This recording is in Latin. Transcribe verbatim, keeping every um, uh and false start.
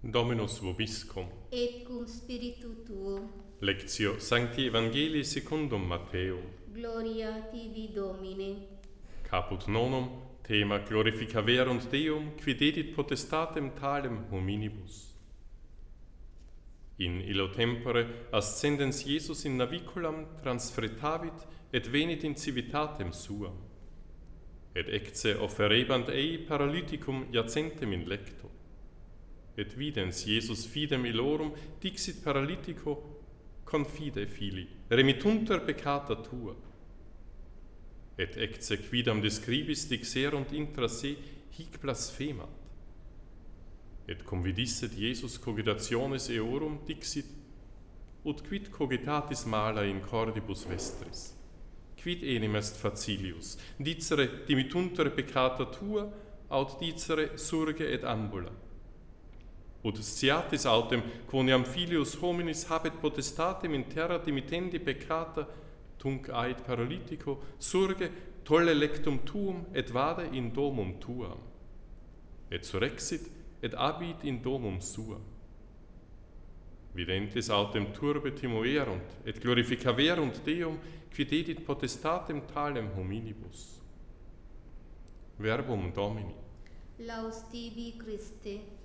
Dominus vobiscum. Et cum spiritu tuo. Lectio Sancti Evangelii secundum Mattheum. Gloria tibi, Domine. Caput nonum, thema glorificaverunt Deum, qui dedit potestatem talem hominibus. In illo tempore ascendens Iesus in naviculam transfretavit et venit in civitatem suam. Et ecce offerebant ei paralyticum iacentem in lecto. Et videns Iesus fidem illorum dixit paralytico, confide fili, remittunter peccata tua. Et ecce quidam describis dixerunt intra se hic blasphemat. Et convidisset Iesus cogitationes eorum dixit, ut quid cogitatis mala in cordibus vestris? Quid enim est facilius, dicere dimittunter peccata tua, aut dicere surge et ambula? Ut sciatis autem, quoniam filius hominis habet potestatem in terra dimittendi peccata, tunc ait paralytico, surge, tolle lectum tuum, et vade in domum tuam. Et surrexit, et abit in domum suam. Videntes autem turbe timoerunt, et glorificaverunt Deum, qui dedit potestatem talem hominibus. Verbum Domini. Laus tibi, Christe.